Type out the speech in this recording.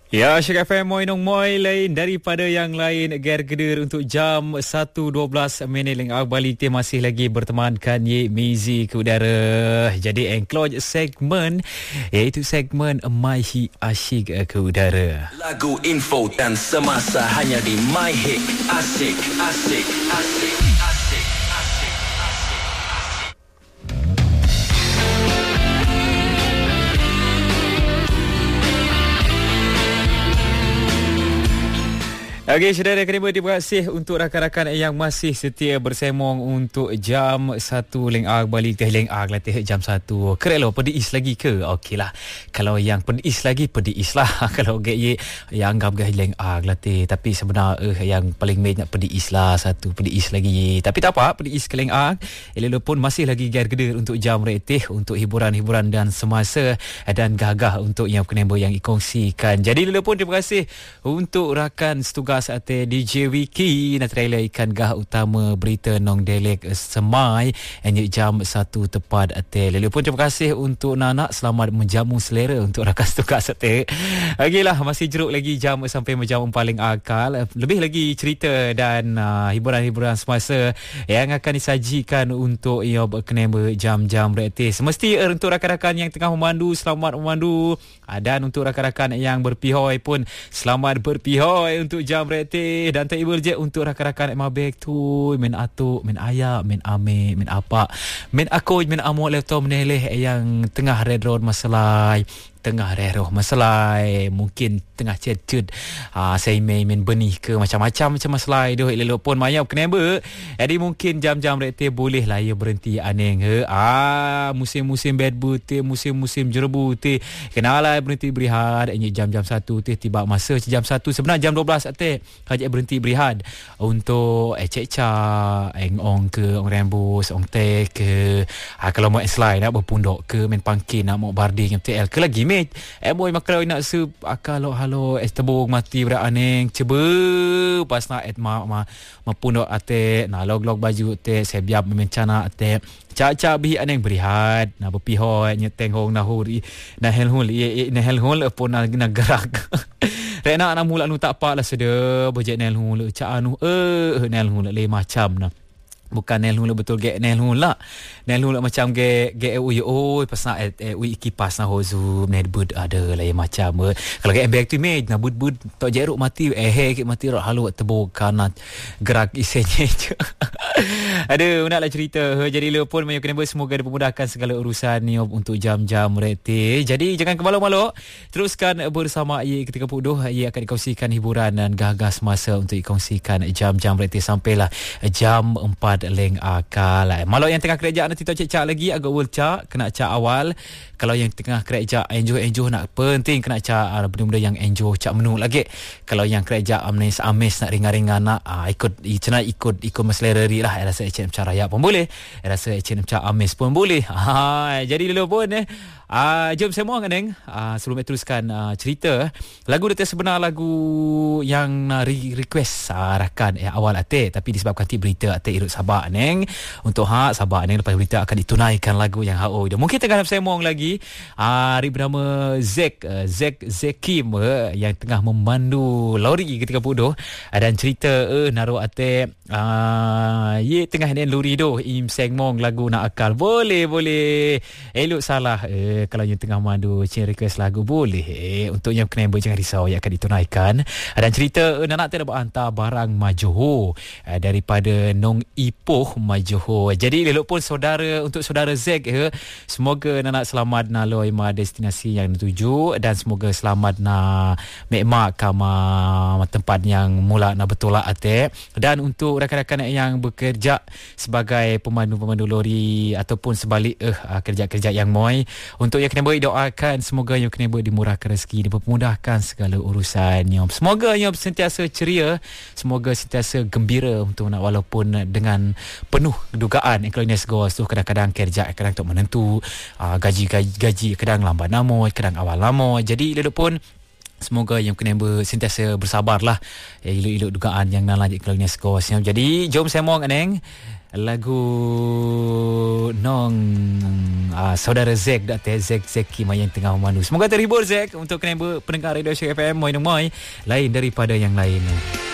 Ya, Syek FM Moi Nong Moi lain daripada yang lain. Ger Gedir untuk jam 1.12 minit leng balik dia masih lagi bertemankan Ye Mizi ke udara. Jadi enclose segmen iaitu segmen My Hit Asyik ke udara. Lagu info dan semasa hanya di My Hit Asyik Asyik Asyik. Okey, saudara kena terima kasih untuk rakan-rakan yang masih setia bersemong untuk jam 1 leng balik teh leng latih jam 1. Kerelo pedis lagi ke? Okeylah. Kalau yang pedis lagi pedis lah. Kalau ge yang anggap ge leng latih, tapi sebenar yang paling banyak pedis lah satu pedis lagi. Tapi tak apa, pedis ke leng elok pun masih lagi gedir untuk jam retih untuk hiburan-hiburan dan semasa dan gagah untuk yang kena yang ikongsikan. Jadi elok pun terima kasih untuk rakan setugas ate DJ Wiki na trailer ikan gah utama berita Nong Delek Semai hanya jam 1 tepat ate. Lalu pun terima kasih untuk Nana, selamat menjamu selera untuk rakan tugas ate. Okeylah, masih jeruk lagi jam sampai jam paling akal. Lebih lagi cerita dan hiburan-hiburan semasa yang akan disajikan untuk kena jam-jam rete. Semesti untuk rakan-rakan yang tengah memandu, selamat memandu. Dan untuk rakan-rakan yang berpihoi pun selamat berpihoi untuk jam rete. Dan tak ibu je untuk rakan-rakan mabek tu min atuk, min ayak, min ame, min apa, min aku, min amok laptop meneleh yang tengah red road masalah, tengah reroh masalah, mungkin tengah cedcud saya main benih ke macam-macam masalah doh elok pun mayap kenapa. Jadi mungkin jam-jam rete boleh lah ia berhenti aneng musim-musim bad boot musim-musim jerebu kenalah berhenti berehat jam-jam 1 tiba masa jam 1 sebenarnya jam 12 hajak berhenti berehat untuk cek-cak ong ke ong rembus ong teh ke kalau mau slide nak berpundok ke main pangkin nak mau barding MTL ke lagi boy makrau nak sup akalo halo tebung mati berak aneng cuba pas nak mapundok ate na log baju te sebiap mencana ate cak-cak bi aneng berehat na berpihoi nyeteng hong nahuri na helhul pun na gerak rena nak mula nu tak apa lah sedep bejek nel hul cak anu nel hul le macam na bukan nel hula betul ge nel hula macam ge pasal kipas na hozu net bud ada lah macam kalau ge back to image na bud tok jeruk mati mati ro halu tebuk kanat gerak isenye je. Aduh naklah cerita. Jadi le pun kena semoga dipermudahkan segala urusan ni untuk jam-jam rete. Jadi jangan kemalu-malu, teruskan bersama Ye ketika puduh. Ye akan dikongsikan hiburan dan gagah semasa untuk dikongsikan jam-jam rete sampailah jam 4 leng akal. Malu yang tengah kerja nanti tok cak lagi agak wulcak kena cak awal. Kalau yang tengah kerja enjoy nak penting kena cak benda-benda yang enjoy cak menu lagi. Kalau yang kerja amis nak ringan-ringan nak ikut meselerari lah. Rasa H&M Raya pun boleh, rasa H&M Amis pun boleh. Jadi dulu pun jom semua kaneng sebelum teruskan cerita lagu dia sebenar lagu yang request rakan awal ate, tapi disebabkan berita ate irut Sabah neng untuk Sabah neng lepas berita akan ditunaikan lagu yang dia mungkin tengah semong lagi hari bernama Zekim yang tengah memandu lori ketika bodoh dan cerita naruh ate ye tengah nen lori doh im sengmong lagu nak akal boleh elok salah kalau yang tengah mandu request lagu boleh untuk yang kena jangan risau yang akan ditunaikan. Dan cerita nak tidak hantar barang Majoho daripada Nong Ipoh Majoho. Jadi elok pun untuk saudara Zek semoga nak selamat naloi destinasi yang dituju dan semoga selamat mek kama tempat yang mula nak betul ate. Dan untuk rakan-rakan yang bekerja sebagai pemandu lori ataupun sebalik kerja-kerja yang moi, untuk yang kena doakan semoga yang kena dimurahkan rezeki, dipermudahkan segala urusannya. Semoga yang sentiasa ceria, semoga sentiasa gembira untuk nak walaupun dengan penuh dugaan incliness goals tu kadang-kadang kerja kadang tak menentu gaji kadang lambat namo kadang awal lama. Jadi lalu pun Semoga yang kena sentiasa bersabarlah. Elok-elok dugaan yang nak lanjut ke lagu skor. Jadi jom semong aneng lagu nong saudara Zek Zeki yang tengah memandu. Semoga terhibur Zek untuk kena pendengar Radio Shock FM Moi lain daripada yang lain.